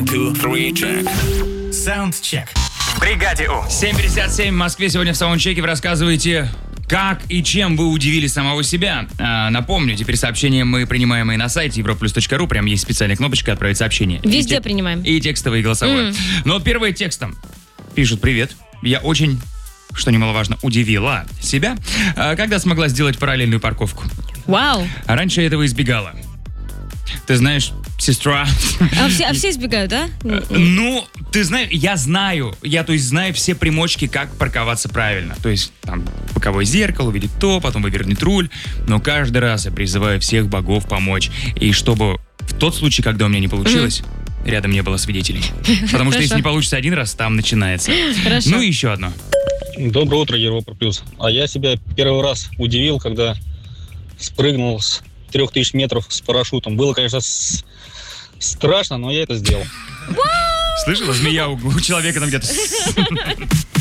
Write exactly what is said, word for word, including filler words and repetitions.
two, three, check. Soundcheck. В бригаде У. семь пятьдесят семь в Москве. Сегодня в саундчеке вы рассказываете, как и чем вы удивили самого себя. А, напомню, теперь сообщения мы принимаем и на сайте европлюс точка ру. Прям есть специальная кнопочка «Отправить сообщение». Везде и те... принимаем. И текстовые, и голосовые. Mm. Но вот первое текстом. Пишут: «Привет. Я очень, что немаловажно, удивила себя, когда смогла сделать параллельную парковку. Вау. А раньше этого избегала. Ты знаешь, сестра...» А все, а все избегают, да? Ну, ты знаешь, я знаю, я, то есть, знаю все примочки, как парковаться правильно. То есть, там, боковое зеркало, увидеть то, потом вывернуть руль. Но каждый раз я призываю всех богов помочь. И чтобы в тот случай, когда у меня не получилось, mm-hmm. рядом не было свидетелей. Потому что если не получится один раз, там начинается. Хорошо. Ну и еще одно. Доброе утро, Европа Плюс. А я себя первый раз удивил, когда спрыгнул с трех тысяч метров с парашютом. Было, конечно, с... страшно, но я это сделал. Слышала, змея у, у человека там где-то...